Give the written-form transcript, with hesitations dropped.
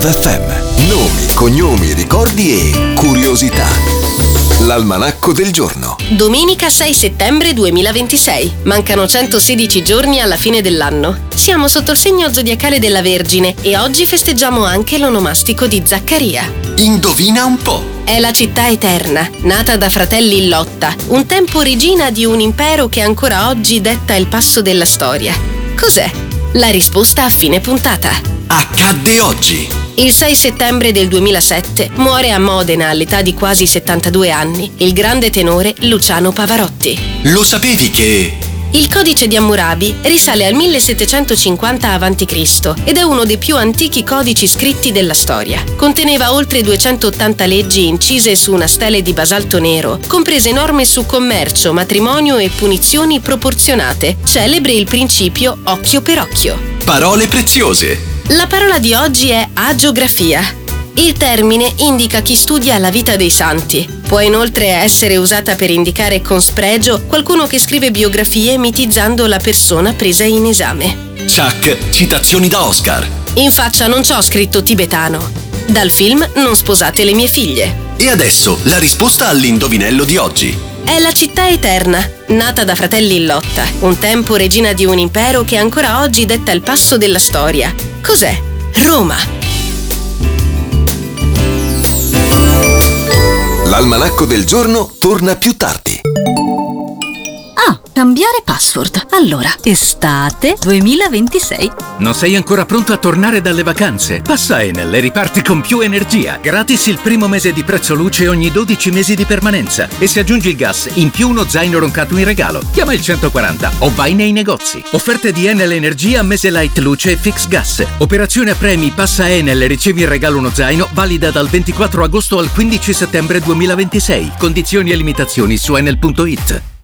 FM. Nomi, cognomi, ricordi e curiosità. L'almanacco del giorno. Domenica 6 settembre 2026. Mancano 116 giorni alla fine dell'anno. Siamo sotto il segno zodiacale della Vergine e oggi festeggiamo anche l'onomastico di Zaccaria. Indovina un po'. È la città eterna, nata da fratelli in lotta, un tempo regina di un impero che ancora oggi detta il passo della storia. Cos'è? La risposta a fine puntata. Accadde oggi. Il 6 settembre del 2007 muore a Modena all'età di quasi 72 anni il grande tenore Luciano Pavarotti. Lo sapevi che... Il codice di Hammurabi risale al 1750 a.C. ed è uno dei più antichi codici scritti della storia. Conteneva oltre 280 leggi incise su una stele di basalto nero, comprese norme su commercio, matrimonio e punizioni proporzionate. Celebre il principio occhio per occhio. Parole preziose. La parola di oggi è agiografia. Il termine indica chi studia la vita dei santi. Può inoltre essere usata per indicare con spregio qualcuno che scrive biografie mitizzando la persona presa in esame. Chuck, citazioni da Oscar. In faccia non c'ho scritto tibetano. Dal film Non sposate le mie figlie. E adesso la risposta all'indovinello di oggi. È la città eterna, nata da fratelli in lotta, un tempo regina di un impero che ancora oggi detta il passo della storia. Cos'è? Roma. L'almanacco del giorno torna più tardi. Cambiare password. Allora, estate 2026. Non sei ancora pronto a tornare dalle vacanze? Passa Enel e riparti con più energia. Gratis il primo mese di prezzo luce ogni 12 mesi di permanenza. E se aggiungi il gas, in più uno zaino roncato in regalo. Chiama il 140 o vai nei negozi. Offerte di Enel Energia, mese light luce e fix gas. Operazione a premi, passa Enel e ricevi in regalo uno zaino, valida dal 24 agosto al 15 settembre 2026. Condizioni e limitazioni su enel.it.